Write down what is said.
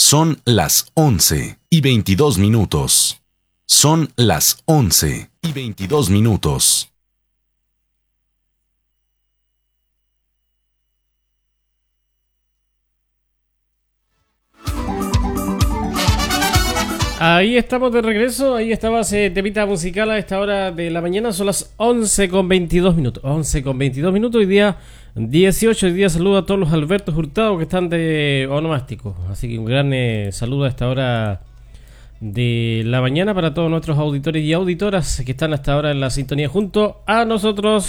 Son las 11:22. Son las 11:22. Ahí estamos de regreso, ahí estaba ese temita musical a esta hora de la mañana, son las 11:22. 11:22, hoy día 18, hoy día saludo a todos los Albertos Hurtado que están de onomástico, así que un gran saludo a esta hora de la mañana para todos nuestros auditores y auditoras que están hasta ahora en la sintonía junto a nosotros.